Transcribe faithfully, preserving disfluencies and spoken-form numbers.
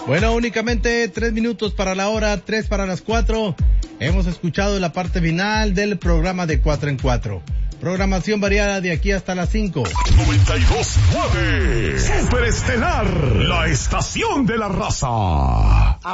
Bueno, únicamente tres minutos para la hora, tres para las cuatro. Hemos escuchado la parte final del programa de Cuatro en Cuatro. Programación variada de aquí hasta las cinco. noventa y dos nueve Superestelar, la estación de la raza.